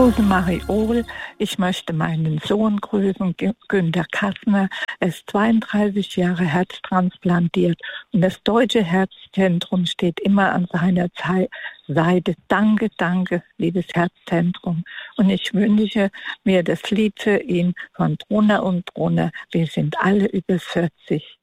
Rosemarie Ohl. Ich möchte meinen Sohn grüßen, Günter Kassner. Er ist 32 Jahre herztransplantiert und das Deutsche Herzzentrum steht immer an seiner Seite. Danke, danke, liebes Herzzentrum. Und ich wünsche mir das Lied für ihn von Brunner und Brunner. Wir sind alle über 40.